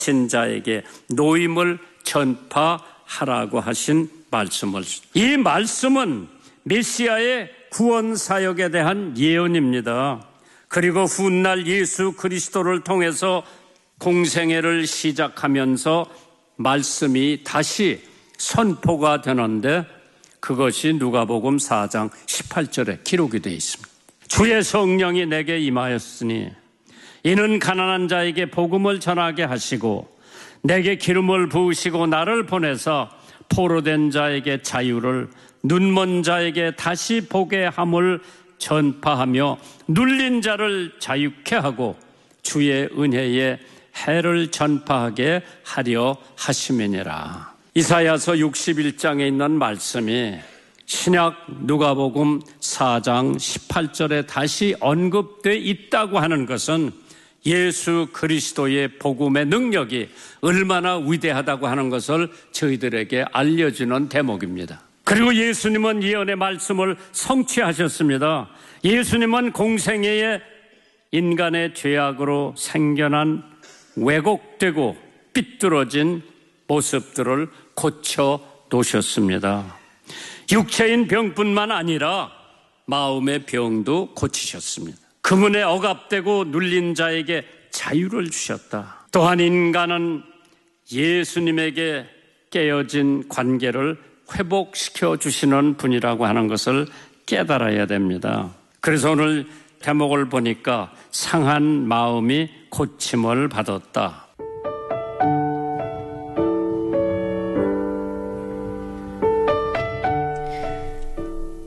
신자에게 노임을 전파하라고 하신 말씀을, 이 말씀은 메시아의 구원 사역에 대한 예언입니다. 그리고 훗날 예수 그리스도를 통해서 공생애를 시작하면서 말씀이 다시 선포가 되는데, 그것이 누가복음 4장 18절에 기록이 되어 있습니다. 주의 성령이 내게 임하였으니 이는 가난한 자에게 복음을 전하게 하시고 내게 기름을 부으시고 나를 보내서 포로된 자에게 자유를, 눈먼 자에게 다시 보게 함을 전파하며 눌린 자를 자유케 하고 주의 은혜의 해를 전파하게 하려 하심이니라. 이사야서 61장에 있는 말씀이 신약 누가복음 4장 18절에 다시 언급되어 있다고 하는 것은 예수 그리스도의 복음의 능력이 얼마나 위대하다고 하는 것을 저희들에게 알려주는 대목입니다. 그리고 예수님은 예언의 말씀을 성취하셨습니다. 예수님은 공생애에 인간의 죄악으로 생겨난 왜곡되고 삐뚤어진 모습들을 고쳐 놓으셨습니다. 육체인 병뿐만 아니라 마음의 병도 고치셨습니다. 금은에 억압되고 눌린 자에게 자유를 주셨다. 또한 인간은 예수님에게 깨어진 관계를 회복시켜 주시는 분이라고 하는 것을 깨달아야 됩니다. 그래서 오늘 대목을 보니까 상한 마음이 고침을 받았다.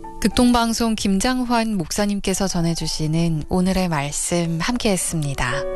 극동방송 김장환 목사님께서 전해주시는 오늘의 말씀 함께했습니다.